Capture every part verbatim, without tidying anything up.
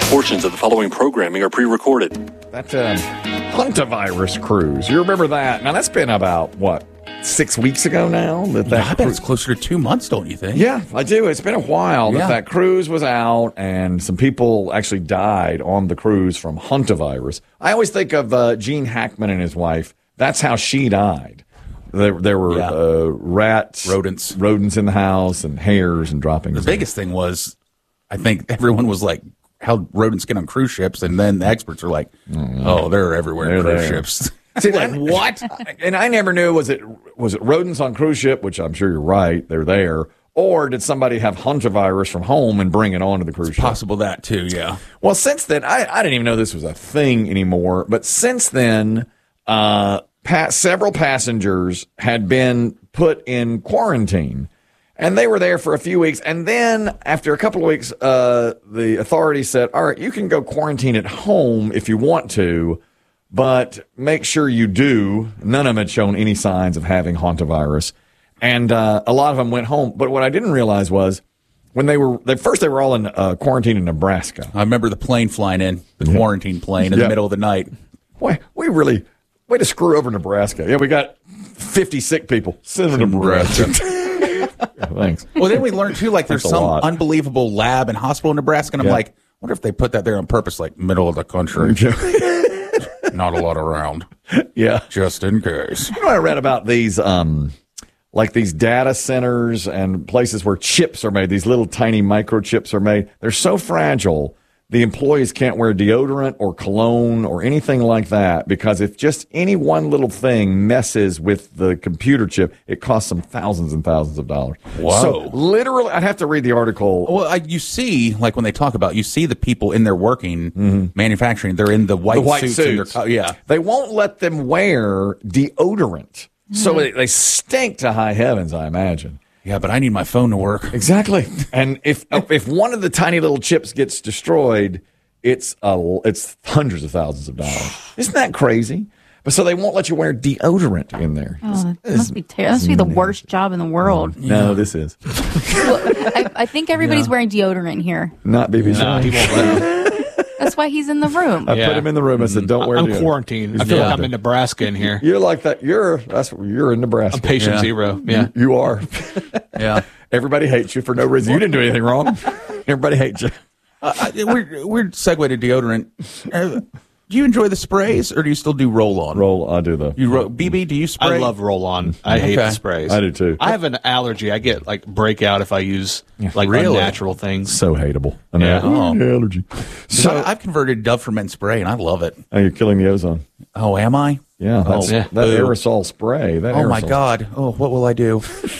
Portions of the following programming are pre-recorded. That uh, Hantavirus cruise, you remember that? Now, that's been about, what, six weeks ago now? That that I bet cru- it's closer to two months, don't you think? Yeah, I do. It's been a while Yeah. that that cruise was out, and some people actually died on the cruise from Hantavirus. I always think of uh, Gene Hackman and his wife. That's how she died. There, there were Yeah. uh, rats, Rodents. rodents in the house, and hairs and droppings. The biggest thing was, I think everyone was like, how rodents get on cruise ships, and then the experts are like, oh, they're everywhere They're in cruise there. ships. See, like what? And I never knew, was it was it rodents on cruise ship, which I'm sure you're right, they're there, or did somebody have Hantavirus from home and bring it onto the cruise ship? Possible that too, yeah. Well, since then, I, I didn't even know this was a thing anymore, but since then, uh, pa- several passengers had been put in quarantine. And they were there for a few weeks. And then after a couple of weeks, uh, the authorities said, all right, you can go quarantine at home if you want to, but make sure you do. None of them had shown any signs of having Hantavirus. And uh, a lot of them went home. But what I didn't realize was when they were, they, first they were all in uh, quarantine in Nebraska. I remember the plane flying in, the quarantine plane in Yeah. the middle of the night. Boy, we really, way to screw over Nebraska. Yeah, we got fifty sick people sitting in Nebraska. Thanks. Well, then we learned too, like there's That's a some lot. unbelievable lab and hospital in Nebraska, and I'm Yeah. like, wonder if they put that there on purpose, like middle of the country. Not a lot around, Yeah. just in case. You know, I read about these, um, like these data centers and places where chips are made. These little tiny microchips are made. They're so fragile. The employees can't wear deodorant or cologne or anything like that because if just any one little thing messes with the computer chip, it costs them thousands and thousands of dollars. Whoa. So literally, I'd have to read the article. Well, I, you see, like when they talk about, you see the people in there working, manufacturing. They're in the white, The white suits. suits. And their, co- yeah. They won't let them wear deodorant. So they, they stink to high heavens, I imagine. Yeah, but I need my phone to work. Exactly. And if if one of the tiny little chips gets destroyed, it's uh, it's hundreds of thousands of dollars. Isn't that crazy? But so they won't let you wear deodorant in there. Oh, that must be ter- that must be the worst job in the world. No, this is Well, I, I think everybody's wearing deodorant here. not B B C. No, he won't let him. That's why he's in the room. I Yeah. put him in the room. I said, "Don't wear I'm deodorant." quarantined. I He's feel like fine. I'm in Nebraska in here. You're like that. You're that's you're in Nebraska. I'm patient Yeah. zero. Yeah. You, you are. Yeah. Everybody hates you for no reason. You didn't do anything wrong. Everybody hates you. Uh, I- weird, weird segue to deodorant. Uh, do you enjoy the sprays, or do you still do roll-on? Roll. I do the. You ro- B B, do you spray? I love roll on. I hate Okay. the sprays. I do too. I have an allergy. I get like breakout if I use like Really? unnatural things. so hateable. I mean, Yeah. oh, allergy. So I, I've converted Dove for Men spray, and I love it. Oh, you're killing the ozone. Oh, am I? Yeah, that's, yeah. that Boo. aerosol spray. That Oh my aerosol- God! Oh, what will I do?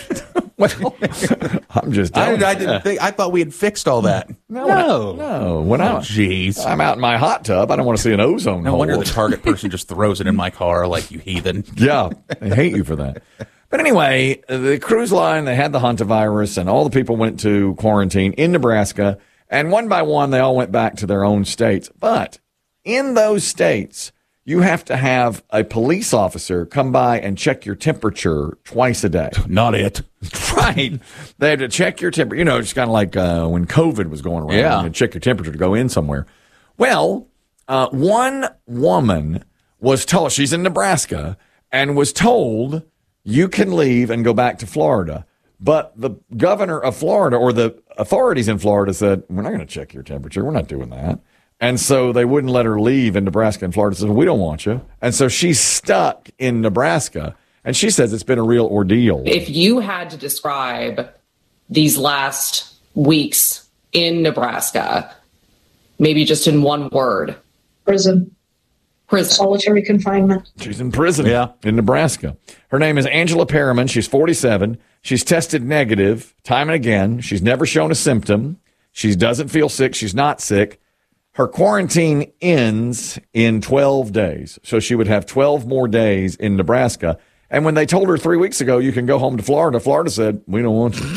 Well, I'm just I, telling you. I didn't think. I thought we had fixed all that. no, No. no. When Oh, I'm, jeez. I'm out in my hot tub, I don't want to see an ozone No hole. wonder the Target person just throws it in my car like you heathen. Yeah, I hate you for that. But anyway, the cruise line, they had the Hantavirus, and all the people went to quarantine in Nebraska, and one by one, they all went back to their own states. But in those states, you have to have a police officer come by and check your temperature twice a day. Not it. Right. They had to check your temperature. You know, it's kind of like uh, when COVID was going around. Yeah. And check your temperature to go in somewhere. Well, uh, one woman was told, she's in Nebraska, and was told, you can leave and go back to Florida. But the governor of Florida or the authorities in Florida said, we're not going to check your temperature. We're not doing that. And so they wouldn't let her leave in Nebraska, and Florida said, we don't want you. And so she's stuck in Nebraska. And she says it's been a real ordeal. If you had to describe these last weeks in Nebraska, maybe just in one word, Prison. prison. Solitary confinement. She's in prison Yeah. in Nebraska. Her name is Angela Perriman. She's forty-seven. She's tested negative time and again. She's never shown a symptom. She doesn't feel sick. She's not sick. Her quarantine ends in twelve days. So she would have twelve more days in Nebraska. And when they told her three weeks ago, you can go home to Florida, Florida said, we don't want you.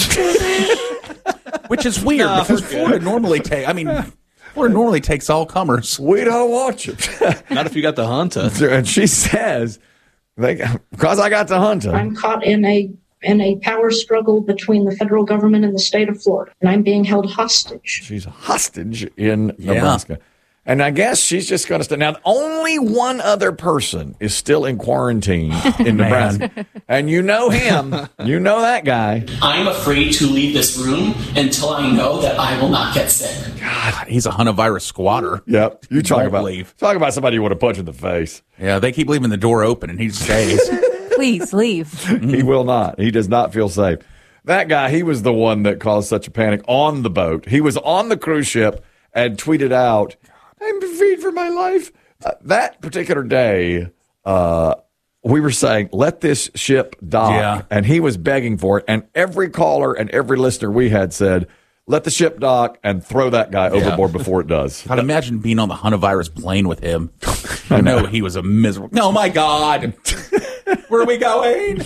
Which is weird because Florida normally take. I mean, Florida normally takes all comers. We don't want you. Not if you got the Hunter. And she says, they, because I got the hunter. I'm caught in a in a power struggle between the federal government and the state of Florida, and I'm being held hostage. She's a hostage in Nebraska. And I guess she's just going to stay. Now, only one other person is still in quarantine in Nebraska. And you know him. You know that guy. I'm afraid to leave this room until I know that I will not get sick. God, he's a Huntavirus squatter. Yep. You talk Won't about leave. talk about somebody you want to punch in the face. Yeah, they keep leaving the door open, and he stays. Please leave. He will not. He does not feel safe. That guy, he was the one that caused such a panic on the boat. He was on the cruise ship and tweeted out, I'm afraid for my life. Uh, that particular day, uh, we were saying, let this ship dock. Yeah. And he was begging for it. And every caller and every listener we had said, let the ship dock and throw that guy Yeah. overboard before it does. God, imagine being on the Huntavirus plane with him. I know he was a miserable. Oh, my God. Where are we going?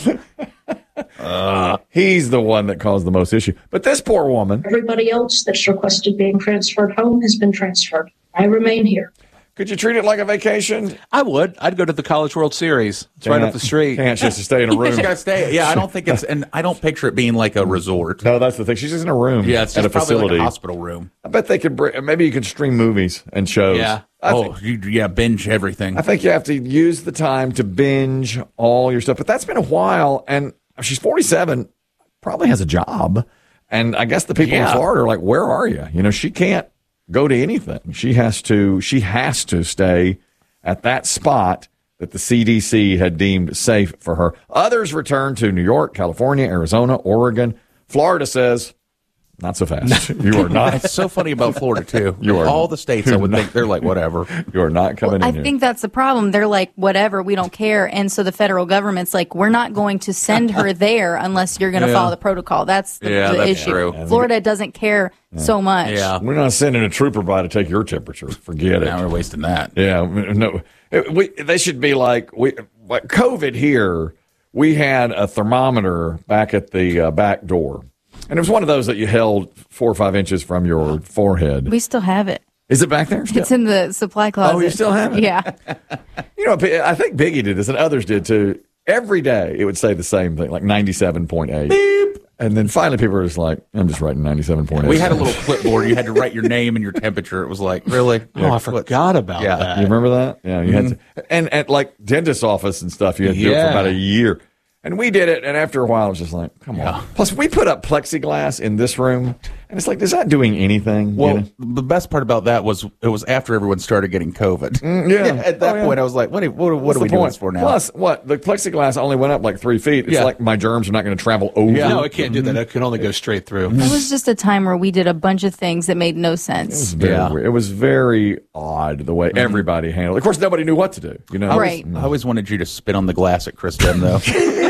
Uh, he's the one that caused the most issue. But this poor woman. Everybody else that's requested being transferred home has been transferred. I remain here. Could you treat it like a vacation? I would. I'd go to the College World Series. It's right up the street. Can't she has to stay in a room? She's got to stay. Yeah, I don't think it's, and I don't picture it being like a resort. No, that's the thing. She's just in a room. Yeah, it's at just a probably facility. like a hospital room. I bet they could. Bring, maybe you could stream movies and shows. Yeah. I oh, think, you, yeah, binge everything. I think you have to use the time to binge all your stuff. But that's been a while, and she's forty-seven, probably has a job, and I guess the people Yeah. in Florida are like, "Where are you?" You know, she can't go to anything. She has to. She has to stay at that spot that the C D C had deemed safe for her. Others return to New York, California, Arizona, Oregon. Florida says, not so fast. You are not. It's so funny about Florida, too. You are- All the states, I would think, they're like, whatever. You are not coming I in here. think that's the problem. They're like, whatever, we don't care. And so the federal government's like, we're not going to send her there unless you're going to Yeah. follow the protocol. That's the, Yeah, the that's issue. true. Florida doesn't care so much. Yeah. We're not sending a trooper by to take your temperature. Forget it. Now we're wasting that. Yeah, no. It- we, they should be like we like COVID here. We had a thermometer back at the uh, back door, and it was one of those that you held four or five inches from your forehead. We still have it. Is it back there? Still? It's in the supply closet. Oh, you still have it? Yeah. You know, I think Biggie did this, and others did too. Every day it would say the same thing, like ninety-seven point eight. Beep. And then finally people were just like, I'm just writing ninety-seven point eight. We had a little clipboard. You had to write your name and your temperature. It was like, really? Oh, I forgot about Yeah. that. You remember that? Yeah, you had to, and at like dentist's office and stuff, you had to do it for Yeah. about a year. And we did it, and after a while, it was just like, come Yeah. on. Plus, we put up plexiglass in this room, and it's like, is that doing anything? Well, You know? the best part about that was it was after everyone started getting COVID. yeah. At that Oh, yeah. point, I was like, what, are- what, what What's are we the doing point? this for now? Plus, what? The plexiglass only went up like three feet. It's Yeah. like my germs are not going to travel over. Yeah. No, it can't do that. It can only go straight through. It was just a time where we did a bunch of things that made no It was sense. very Yeah. weird. It was very odd the way everybody handled it. Of course, nobody knew what to do. You know, I Right. always, I always wanted you to spit on the glass at Chris Dem, though.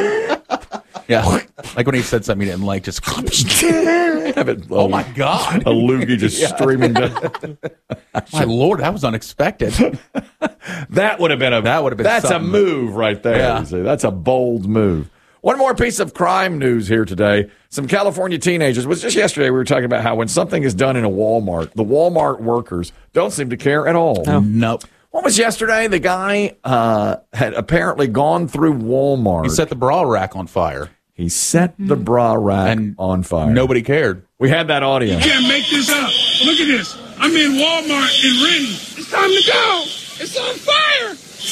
Yeah, like when he said something he didn't like, just. Have it, Oh my God! a loogie just streaming down. My Lord, that was unexpected. That would have been a That would have been that's something. a move right there. Yeah. You see. That's a bold move. One more piece of crime news here today. Some California teenagers. It was just yesterday we were talking about how when something is done in a Walmart, the Walmart workers don't seem to care at all. Nope. What was yesterday? The guy uh, had apparently gone through Walmart. He set the bra rack on fire. He set the bra rack And on fire. Nobody cared. We had that audio. Can't make this up. Look at this. I'm in Walmart in Renton. It's time to go. It's on fire.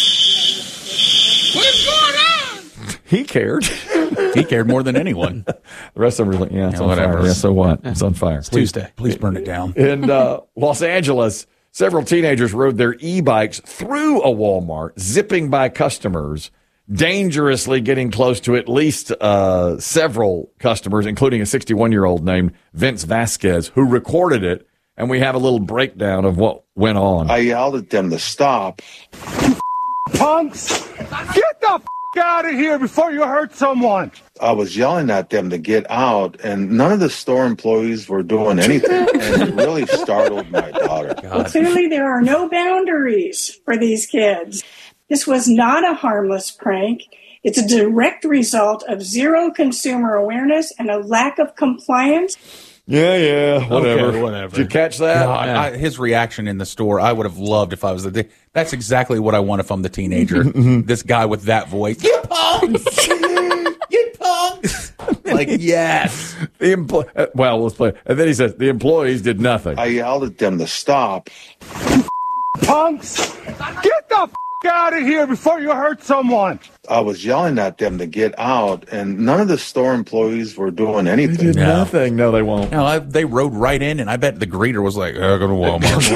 What is going on? He cared. He cared more than anyone. The rest of them were like, yeah, it's Yeah, on whatever. fire. Yeah, so what? It's on fire. Tuesday. Please burn it down. In uh, Los Angeles, several teenagers rode their e-bikes through a Walmart, zipping by customers, dangerously getting close to at least uh, several customers, including a sixty-one-year-old named Vince Vasquez, who recorded it. And we have a little breakdown of what went on. I yelled at them to stop. Punks, get the f- out of here before you hurt someone. I was yelling at them to get out, and none of the store employees were doing anything. And it really startled my daughter. Well, clearly there are no boundaries for these kids. This was not a harmless prank. It's a direct result of zero consumer awareness and a lack of compliance. Yeah, yeah, whatever. Okay, whatever. Did you catch that? God, I, his reaction in the store, I would have loved if I was the. That's exactly what I want if I'm the teenager. This guy with that voice. You punks! You punks! Like, yes. The empl- uh, well, let's play. And then he says, the employees did nothing. I yelled at them to stop. Punks, get the f- out of here before you hurt someone. I was yelling at them to get out, and none of the store employees were doing anything. They did No. nothing. No, they won't. No, I, they rode right in, and I bet the greeter was like, "I go to Walmart."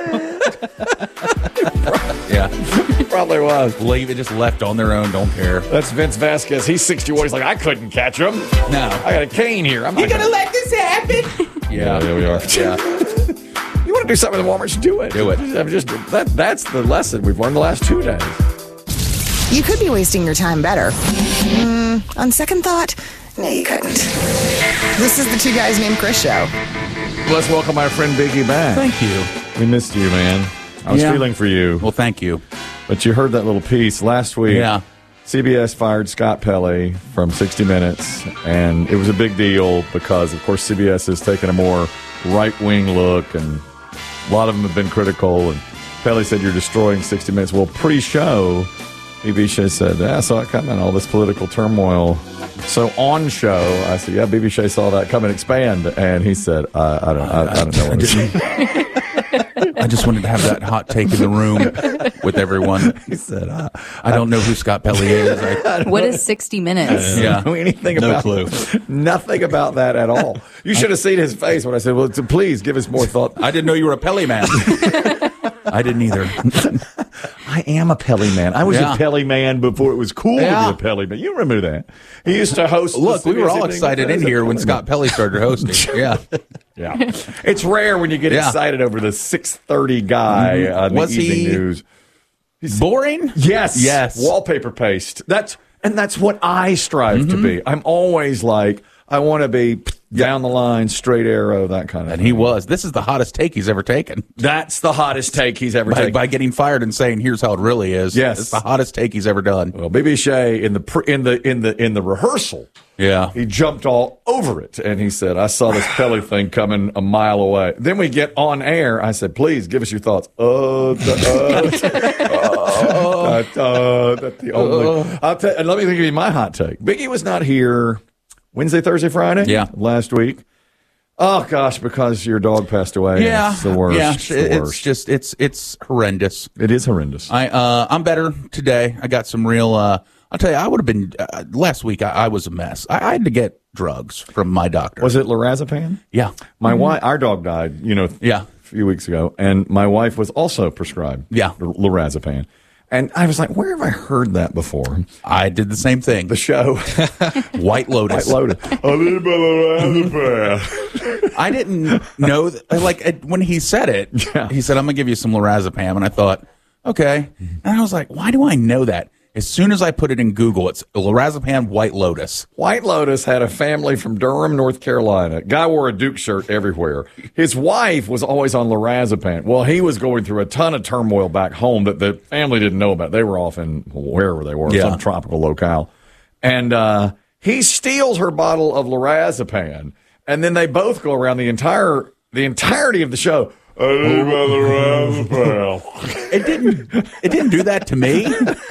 Yeah, Probably was. leave it, just left on their own. Don't care. That's Vince Vasquez. He's sixty-one. He's like, I couldn't catch him. No, I got a cane here. I'm you not gonna gonna let this happen? Yeah, there we are. Yeah, You want to do something with Walmart? Just do it. Do it. Just, just that. That's the lesson we've learned the last two days. You could be wasting your time better. Mm, on second thought, no, you couldn't. This is the Two Guys Named Chris show. Let's welcome our friend Biggie back. thank you. We missed you, man. I was Yeah. feeling for you. Well, thank you. But you heard that little piece last week. Yeah. C B S fired Scott Pelley from sixty minutes, and it was a big deal because, of course, C B S has taken a more right-wing look, and a lot of them have been critical. And Pelley said, you're destroying sixty minutes. Well, pre-show, B B Shea said, yeah, I saw it coming, all this political turmoil. So on show, I said, yeah, B B Shea saw that come and expand. And he said, I, I don't I, I don't know what to say. I just wanted to have that hot take in the room with everyone. He said, uh, I don't know who Scott Pelley is. I, What is sixty minutes? I Yeah. don't know anything No about clue. nothing about that at all. You should have seen his face when I said, well, so please give us more thought. I didn't know you were a Pelley man. I didn't either. I am a Pelley man. I was Yeah. a Pelley man before it was cool Yeah. to be a Pelley man. You remember that? He used to host. Look, the we were all Evening excited in as a here when Pelley Scott Pelley started hosting. Yeah. man. Yeah, it's rare when you get Yeah. excited over the six thirty guy Mhm. on the Was evening he- news. Boring? Yes, Yes. Wallpaper paste. That's and that's what I strive to be. I'm always like, I want to be down the line, straight arrow, that kind of And thing. he was. This is the hottest take he's ever taken. That's the hottest take he's ever By, taken. by getting fired and saying, "Here's how it really is." Yes. It's the hottest take he's ever done. Well, B B Shea in the pr- in the in the in the rehearsal, Yeah. he jumped all over it, and he said, "I saw this Pelley thing coming a mile away." Then we get on air. I said, "Please give us your thoughts." Uh, the, uh, uh, that, uh, that's the only. I'll tell. And let me give you my hot take. Biggie was not here Wednesday, Thursday, Friday. Yeah. last week. Oh gosh, because your dog passed away. Yeah. it's the worst. Yeah. It's the It's worst. just it's it's horrendous. It is horrendous. I uh I'm better today. I got some real. uh I'll tell you, I would have been uh, last week. I, I was a mess. I, I had to get drugs from my doctor. Was it lorazepam? Yeah. My wife, our dog died, you know, Yeah. a few weeks ago, and my wife was also prescribed Yeah. l- lorazepam. And I was like, where have I heard that before? I did the same thing. The show. White Lotus. White Lotus. A little bit of lorazepam. I didn't know that, like uh, when he said it, Yeah. he said, "I'm gonna give you some lorazepam," and I thought, okay, and I was like, why do I know that? As soon as I put it in Google, it's lorazepam White Lotus. White Lotus had a family from Durham, North Carolina. Guy wore a Duke shirt everywhere. His wife was always on lorazepam. Well, he was going through a ton of turmoil back home that the family didn't know about. They were off in wherever they were, Yeah. some tropical locale. And uh, he steals her bottle of lorazepam, and then they both go around the entire the entirety of the show. I need my lorazepam. It didn't. It didn't do that to me.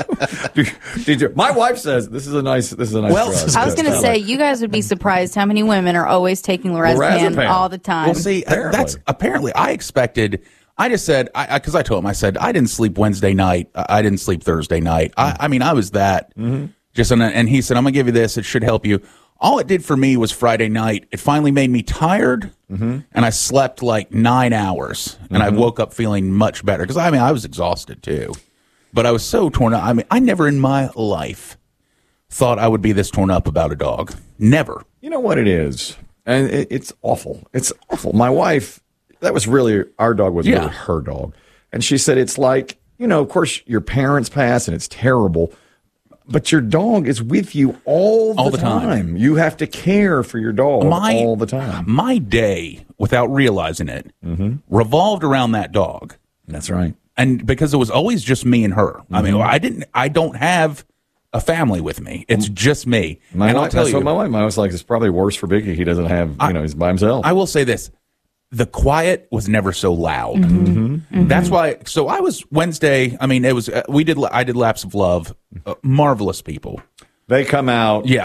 Did you, my wife says this is a nice. This is a nice. Well, drug. I was going to say, you guys would be surprised how many women are always taking lorazepam, Lorazepam. all the time. Well, see, uh, Apparently. that's apparently I expected. I just said, I because I, I told him, I said I didn't sleep Wednesday night. I, I didn't sleep Thursday night. I, I mean, I was that. Just and, and he said, I'm gonna give you this. It should help you. All it did for me was Friday night. It finally made me tired, and I slept like nine hours, and I woke up feeling much better because I mean I was exhausted too, but I was so torn up. I mean, I never in my life thought I would be this torn up about a dog. Never. You know what it is, and it, it's awful. It's awful. My wife, that was really our dog was Yeah. really her dog, and she said it's like, you know, of course your parents pass and it's terrible, but your dog is with you all the, All the time. time. You have to care for your dog My- all the time. My day, without realizing it, revolved around that dog. That's right. And because it was always just me and her. I mean, I didn't. I don't have a family with me. It's just me. My and wife, I'll tell that's you, what my wife. My wife's like, it's probably worse for Biggie. He doesn't have, you know, he's by himself. I will say this: the quiet was never so loud. Mm-hmm. That's why. So I was Wednesday. I mean, it was. Uh, we did. I did Laps of Love. Uh, marvelous people. they come out. Yeah.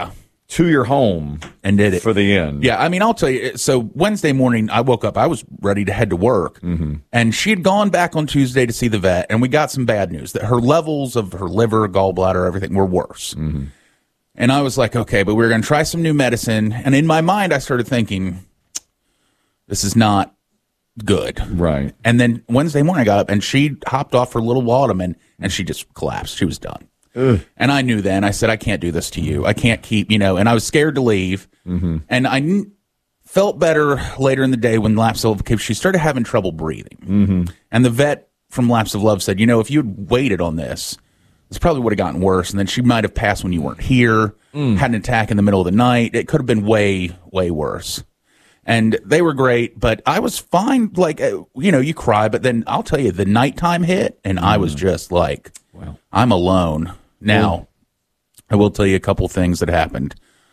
to your home and did it for the end. Yeah, I mean, I'll tell you. So Wednesday morning, I woke up. I was ready to head to work, mm-hmm. and she had gone back on Tuesday to see the vet, and we got some bad news that her levels of her liver, gallbladder, everything were worse. Mm-hmm. And I was like, okay, but we we're going to try some new medicine. And in my mind, I started thinking, this is not good. Right. And then Wednesday morning, I got up, and she hopped off her little Laudanum, and she just collapsed. She was done. Ugh. And I knew then, I said, I can't do this to you. I can't keep, you know, and I was scared to leave. Mm-hmm. And I kn- felt better later in the day when Lapse of Love came. She started having trouble breathing. Mm-hmm. And the vet from Lapse of Love said, you know, if you had waited on this, this probably would have gotten worse. And then she might have passed when you weren't here, mm. had an attack in the middle of the night. It could have been way, way worse. And they were great, but I was fine. Like, you know, you cry, but then I'll tell you, the nighttime hit, and mm. I was just like, wow. I'm alone. Now, I will tell you a couple things that happened.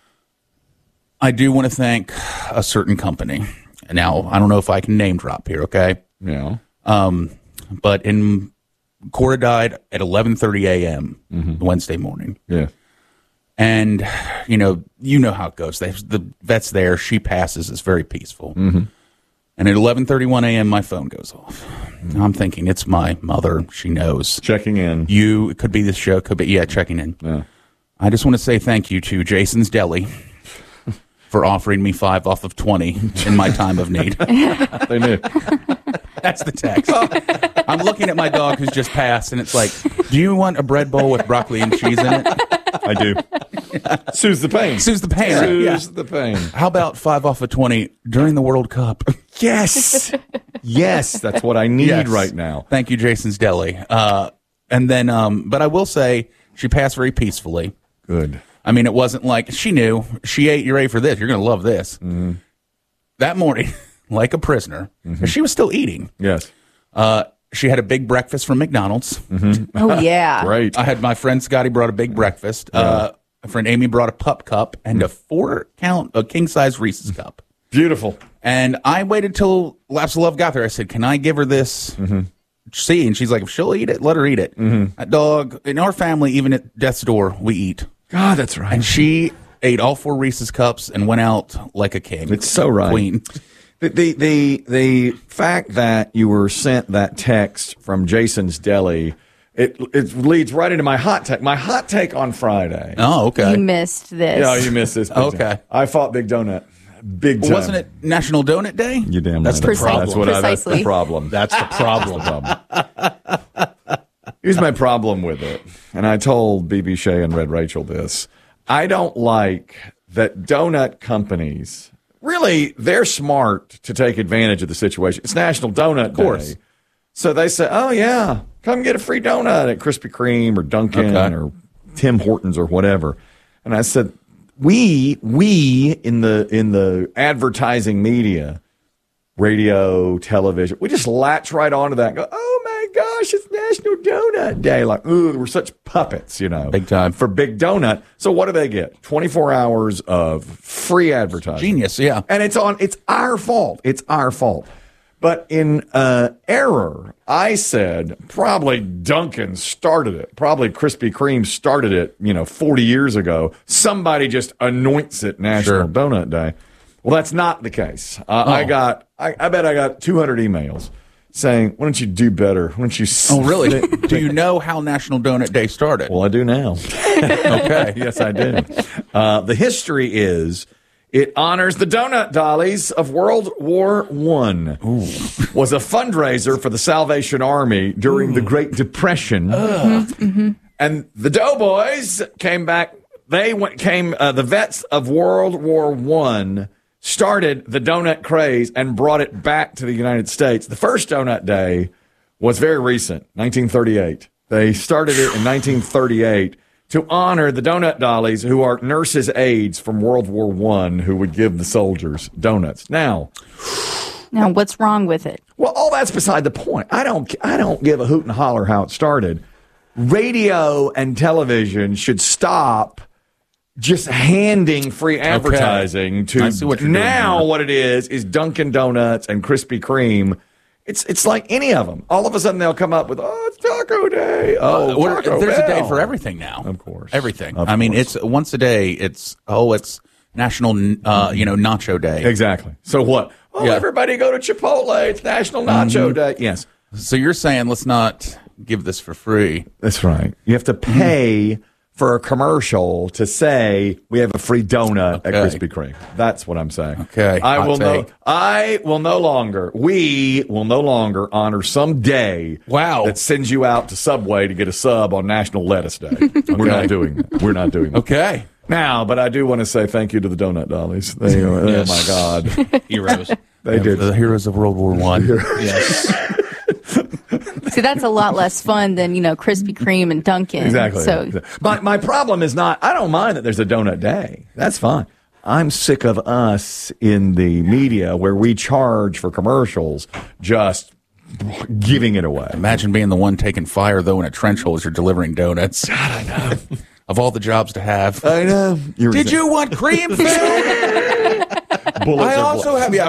I do want to thank a certain company. Now, I don't know if I can name drop here, okay? Yeah. Um, but in Cora died at eleven thirty a.m. Mm-hmm. Wednesday morning. Yeah. And, you know, you know how it goes. They, the vet's there. She passes. It's very peaceful. Mm-hmm. And at eleven thirty-one a.m., my phone goes off. Mm-hmm. I'm thinking, it's my mother. She knows. Checking in. You, it could be this show. Could be, yeah, checking in. Yeah. I just want to say thank you to Jason's Deli for offering me five off of twenty in my time of need. They knew. That's the text. I'm looking at my dog who's just passed, and it's like, do you want a bread bowl with broccoli and cheese in it? I do. Soothes the pain. Soothes the pain. Soothes yeah. the pain. How about five off of twenty during the World Cup? Yes. Yes, that's what I need yes. right now. Thank you, Jason's Deli. Uh, and then, um, but I will say, she passed very peacefully. Good. I mean, it wasn't like she knew. She ate, you're ready for this. You're going to love this. Mm-hmm. That morning, like a prisoner, mm-hmm. she was still eating. Yes. Uh, she had a big breakfast from McDonald's. Mm-hmm. Oh, yeah. Great. I had my friend Scotty brought a big breakfast. Yeah. Uh, my friend Amy brought a pup cup and mm. a four count, a king size Reese's cup. Beautiful. And I waited till Lapse of Love got there. I said, can I give her this? Mm-hmm. See, and she's like, if she'll eat it, let her eat it. Mm-hmm. That dog, in our family, even at death's door, we eat. God, that's right. And she ate all four Reese's cups and went out like a king. It's so right. Queen. The, the the the fact that you were sent that text from Jason's Deli, it it leads right into my hot take. My hot take on Friday. Oh, okay. You missed this. Yeah, you missed this. Okay. Time. I fought Big Donut. Big time. Wasn't it National Donut Day? You damn That's right. the problem. That's what I, that's the problem. That's the problem. Here's my problem with it. And I told B B Shea and Red Rachel this. I don't like that donut companies, really, they're smart to take advantage of the situation. It's National Donut of course. Day. So they say, oh, yeah, come get a free donut at Krispy Kreme or Dunkin' okay. or Tim Hortons or whatever. And I said, we, we in the in the advertising media, radio, television, we just latch right onto that and go, oh, my gosh, it's National Donut Day. Like, ooh, we're such puppets, you know. Big time. For Big Donut. So what do they get? twenty-four hours of free advertising. Genius, yeah. And it's on, it's our fault. It's our fault. But in uh, error, I said probably Dunkin' started it. Probably Krispy Kreme started it, you know, forty years ago. Somebody just anoints it National Sure. Donut Day. Well, that's not the case. Uh, Oh. I got, I, I bet I got two hundred emails saying, why don't you do better? Why don't you? Oh, really? Do you know how National Donut Day started? Well, I do now. Okay. Yes, I do. Uh, the history is it honors the donut dollies of World War One. Was a fundraiser for the Salvation Army during Ooh. the Great Depression. Mm-hmm. And the Doughboys came back. They went, came, uh, the vets of World War One started the donut craze and brought it back to the United States. The first donut day was very recent, nineteen thirty-eight. They started it in nineteen thirty-eight to honor the donut dollies, who are nurses' aides from World War One, who would give the soldiers donuts. Now, now, what's wrong with it? well, all that's beside the point. I don't, I don't give a hoot and holler how it started. Radio and television should stop just handing free advertising I see to what you're doing now here. what it is is Dunkin' Donuts and Krispy Kreme It's it's like any of them. All of a sudden they'll come up with, oh, it's Taco Day. Oh, Uh, what- Taco there's a day Bell. for everything now. Of course, Everything. Of I mean, course. it's once a day. It's oh, it's National, uh, you know, Nacho Day. Exactly. So what? Oh, Yeah. everybody go to Chipotle. It's National Nacho Mhm. Day. Yes. So you're saying let's not give this for free? That's right. You have to pay for a commercial to say we have a free donut at Okay. Krispy Kreme. That's what I'm saying. Okay, I hot will no, take. I will no longer. We will no longer honor some day. Wow. That sends you out to Subway to get a sub on National Lettuce Day. We're not doing that. We're not doing that. Okay. Now, but I do want to say thank you to the Donut Dollies. They are, Yes. oh my God, Heroes. they did. The heroes of World War One. Yes. See, that's a lot less fun than, you know, Krispy Kreme and Dunkin'. Exactly. So my my problem is not. I don't mind that there's a donut day. That's fine. I'm sick of us in the media where we charge for commercials, just giving it away. Imagine being the one taking fire though in a trench hole as you're delivering donuts. God, I know. Of all the jobs to have. I know. You're Did you want cream filled? Bullets I are also blo- have yeah.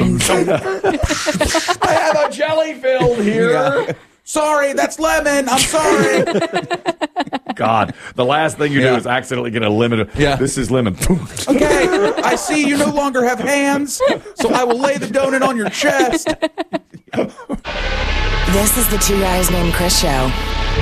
I have a jelly filled here. Yeah. Sorry, that's lemon. I'm sorry. God, the last thing you Yeah. do is accidentally get a lemon. Yeah. This is lemon. Okay, I see you no longer have hands, so I will lay the donut on your chest. This is the Two Guys Named Chris show.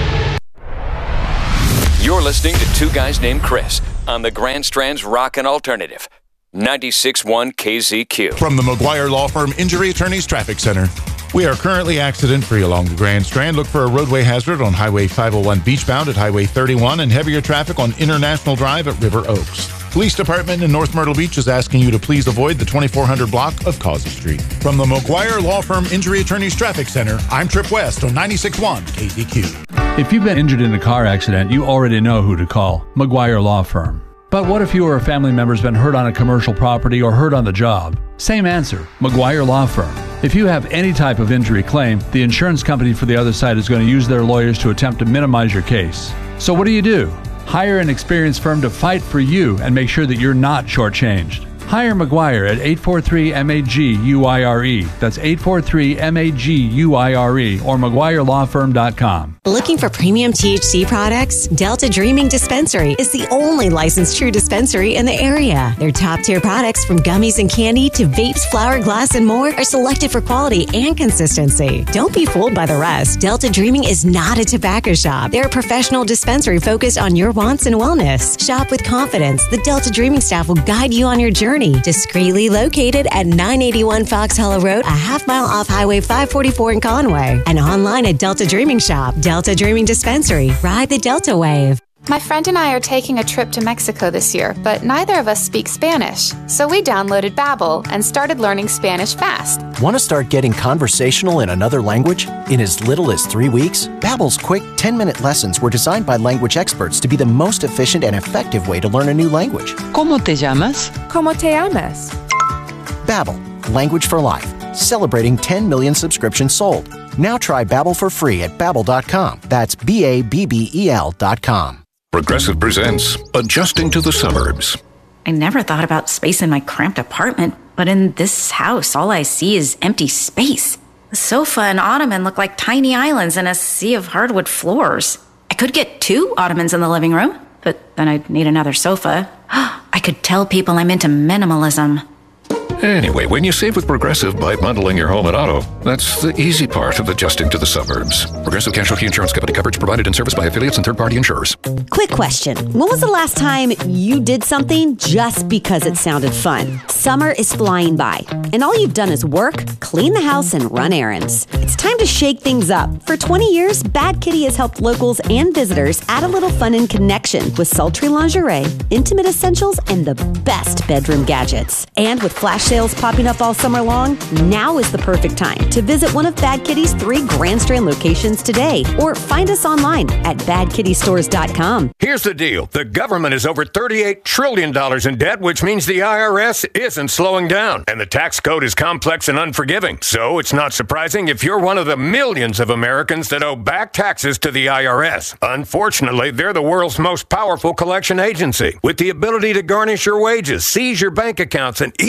You're listening to Two Guys Named Chris on the Grand Strand's Rockin' Alternative, ninety-six point one K Z Q. From the McGuire Law Firm Injury Attorneys Traffic Center. We are currently accident-free along the Grand Strand. Look for a roadway hazard on Highway five oh one beachbound at Highway thirty-one and heavier traffic on International Drive at River Oaks. Police Department in North Myrtle Beach is asking you to please avoid the twenty-four hundred block of Causey Street. From the McGuire Law Firm Injury Attorneys Traffic Center, I'm Trip West on ninety-six point one K Z Q. If you've been injured in a car accident, you already know who to call. McGuire Law Firm. But what if you or a family member's been hurt on a commercial property or hurt on the job? Same answer, McGuire Law Firm. If you have any type of injury claim, the insurance company for the other side is going to use their lawyers to attempt to minimize your case. So what do you do? Hire an experienced firm to fight for you and make sure that you're not shortchanged. Hire McGuire at eight four three M A G U I R E. That's eight four three M A G U I R E or McGuire Law Firm dot com. Looking for premium T H C products? Delta Dreaming Dispensary is the only licensed true dispensary in the area. Their top tier products from gummies and candy to vapes, flower glass, and more are selected for quality and consistency. Don't be fooled by the rest. Delta Dreaming is not a tobacco shop. They're a professional dispensary focused on your wants and wellness. Shop with confidence. The Delta Dreaming staff will guide you on your journey. Discreetly located at nine eighty-one Fox Hollow Road, a half mile off Highway five forty-four in Conway. And online at Delta Dreaming Shop. Delta Dreaming Dispensary. Ride the Delta wave. My friend and I are taking a trip to Mexico this year, but neither of us speak Spanish. So we downloaded Babbel and started learning Spanish fast. Want to start getting conversational in another language? In as little as three weeks? Babbel's quick ten-minute lessons were designed by language experts to be the most efficient and effective way to learn a new language. ¿Cómo te llamas? ¿Cómo te llamas? Babbel, language for life. Celebrating ten million subscriptions sold. Now try Babbel for free at babbel dot com. That's B A B B E L dot com. Progressive presents Adjusting to the Suburbs. I never thought about space in my cramped apartment, but in this house, all I see is empty space. The sofa and ottoman look like tiny islands in a sea of hardwood floors. I could get two ottomans in the living room, but then I'd need another sofa. I could tell people I'm into minimalism. Anyway, when you save with Progressive by bundling your home and auto, that's the easy part of adjusting to the suburbs. Progressive Casualty Insurance Company. Coverage provided and serviced by affiliates and third-party insurers. Quick question. When was the last time you did something just because it sounded fun? Summer is flying by, and all you've done is work, clean the house, and run errands. It's time to shake things up. For twenty years, Bad Kitty has helped locals and visitors add a little fun and connection with sultry lingerie, intimate essentials, and the best bedroom gadgets. And with flash sales popping up all summer long, now is the perfect time to visit one of Bad Kitty's three Grand Strand locations today, or find us online at bad kitty stores dot com. Here's the deal. The government is over thirty-eight trillion dollars in debt, which means the I R S isn't slowing down. And the tax code is complex and unforgiving. So it's not surprising if you're one of the millions of Americans that owe back taxes to the I R S. Unfortunately, they're the world's most powerful collection agency, with the ability to garnish your wages, seize your bank accounts, and even take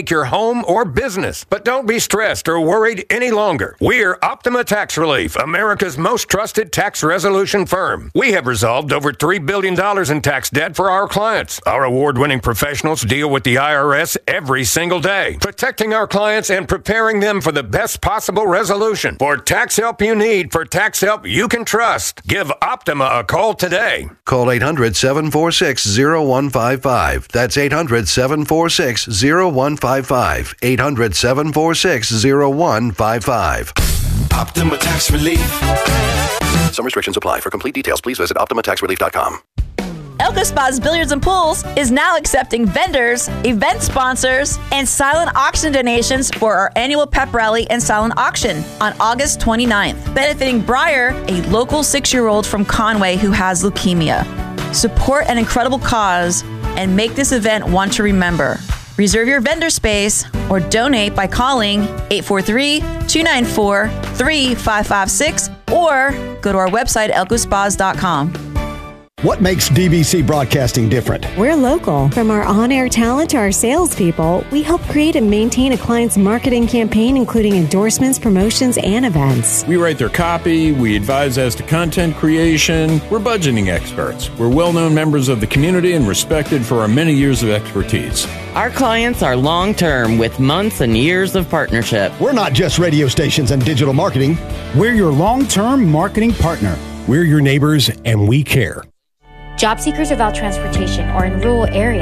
take your home or business. But don't be stressed or worried any longer. We're Optima Tax Relief, America's most trusted tax resolution firm. We have resolved over three billion dollars in tax debt for our clients. Our award-winning professionals deal with the I R S every single day, protecting our clients and preparing them for the best possible resolution. For tax help you need, for tax help you can trust, give Optima a call today. Call eight hundred, seven four six, zero one five five. That's eight hundred, seven four six, zero one five five. eight hundred, seven four six, zero one five five. Optima Tax Relief. Some restrictions apply. For complete details, please visit optima tax relief dot com. Elko Spas Billiards and Pools is now accepting vendors, event sponsors, and silent auction donations for our annual pep rally and silent auction on August twenty-ninth, benefiting Briar, a local six-year-old from Conway who has leukemia. Support an incredible cause and make this event one to remember. Reserve your vendor space or donate by calling eight four three, two nine four, three five five six or go to our website, elko spas dot com. What makes D V C Broadcasting different? We're local. From our on-air talent to our salespeople, we help create and maintain a client's marketing campaign, including endorsements, promotions, and events. We write their copy. We advise as to content creation. We're budgeting experts. We're well-known members of the community and respected for our many years of expertise. Our clients are long-term with months and years of partnership. We're not just radio stations and digital marketing. We're your long-term marketing partner. We're your neighbors, and we care. Job seekers without transportation or in rural areas